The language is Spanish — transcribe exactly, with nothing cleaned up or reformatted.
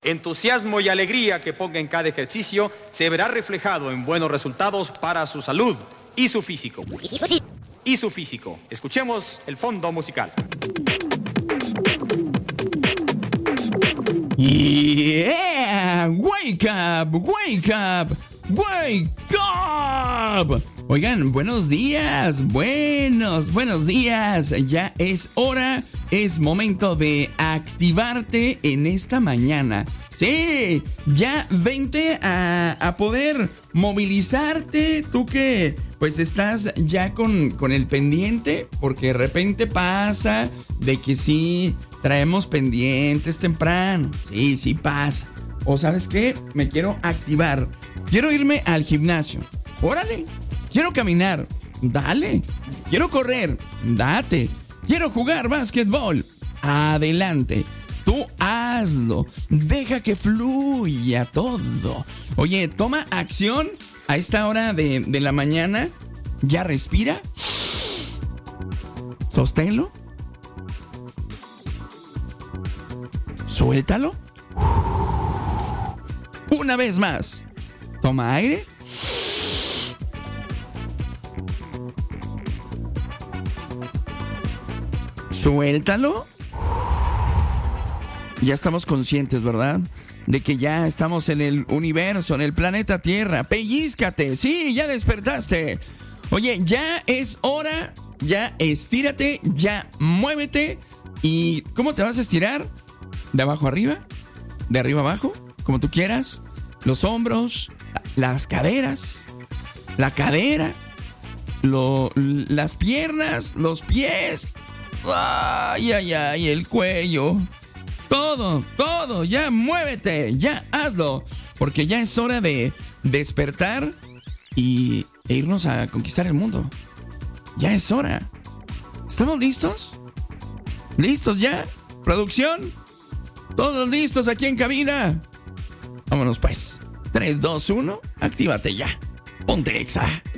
entusiasmo y alegría que ponga en cada ejercicio se verá reflejado en buenos resultados para su salud y su físico. Y su físico. Escuchemos el fondo musical. Yeah, wake up, wake up, wake up. Oigan, buenos días, buenos, buenos días. Ya es hora, es momento de activarte en esta mañana. Sí, ya vente a, a poder movilizarte. Tú que pues estás ya con, con el pendiente, porque de repente pasa de que sí traemos pendientes temprano. Sí, sí pasa. O ¿sabes qué? Me quiero activar. Quiero irme al gimnasio. Órale. Quiero caminar. Dale. Quiero correr. Date. Quiero jugar básquetbol. Adelante. Tú hazlo. Deja que fluya todo. Oye, toma acción a esta hora de, de la mañana. Ya respira. Sosténlo. Suéltalo. Una vez más. Toma aire. Suéltalo. Ya estamos conscientes, ¿verdad? De que ya estamos en el universo, en el planeta Tierra. Pellízcate, sí, ya despertaste. Oye, ya es hora, ya estírate, ya muévete. ¿Y cómo te vas a estirar? ¿De abajo arriba? ¿De arriba abajo? Como tú quieras. Los hombros, las caderas, la cadera, lo, las piernas, los pies. Ay, ay, ay, el cuello. Todo, todo, ya muévete, ya hazlo. Porque ya es hora de despertar y e irnos a conquistar el mundo. Ya es hora. ¿Estamos listos? ¿Listos ya? ¿Producción? ¿Todos listos aquí en cabina? Vámonos pues. tres, dos, uno, actívate ya. Ponte Exa.